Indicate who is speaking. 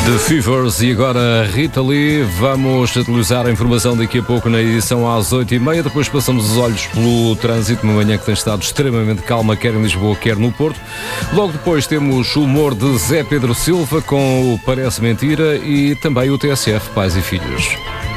Speaker 1: The Fevers e agora Rita Lee. Vamos atualizar a informação daqui a pouco na edição às 8h30. Depois passamos os olhos pelo trânsito, uma manhã que tem estado extremamente calma, quer em Lisboa, quer no Porto. Logo depois temos o humor de Zé Pedro Silva com o Parece Mentira e também o TSF Pais e Filhos.